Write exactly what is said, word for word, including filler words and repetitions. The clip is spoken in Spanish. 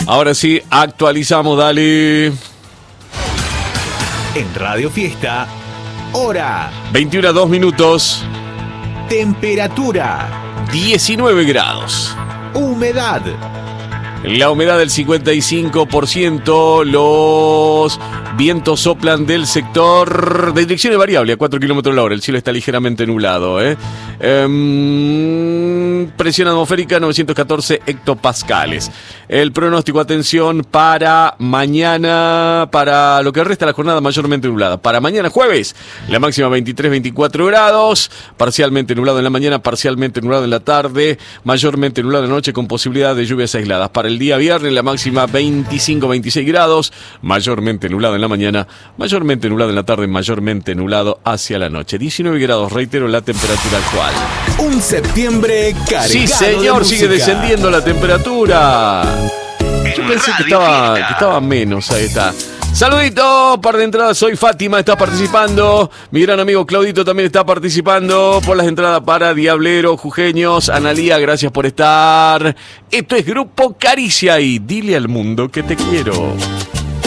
Ahora sí, actualizamos, dale. En Radio Fiesta, hora. veintiuno a dos minutos. Temperatura. diecinueve grados. Humedad. La humedad del cincuenta y cinco por ciento. Los vientos soplan del sector de dirección variable a cuatro kilómetros la hora. El cielo está ligeramente nublado. ¿eh? Um, presión atmosférica novecientos catorce hectopascales. El pronóstico, atención, para mañana, para lo que resta de la jornada mayormente nublada. Para mañana jueves, la máxima veintitrés a veinticuatro grados. Parcialmente nublado en la mañana, parcialmente nublado en la tarde. Mayormente nublado en la noche con posibilidad de lluvias aisladas. Para el día viernes, la máxima veinticinco a veintiséis grados, mayormente nublado en la mañana, mayormente nublado en la tarde, mayormente nublado hacia la noche. diecinueve grados, reitero, la temperatura actual. Un septiembre cargado. Sí, señor, de sigue música. descendiendo la temperatura. Yo pensé que estaba, que estaba menos, ahí está. Saludito, par de entradas, soy Fátima, está participando. Mi gran amigo Claudito también está participando por las entradas para Diablero, Jujeños. Analía, gracias por estar. Esto es Grupo Caricia y dile al mundo que te quiero.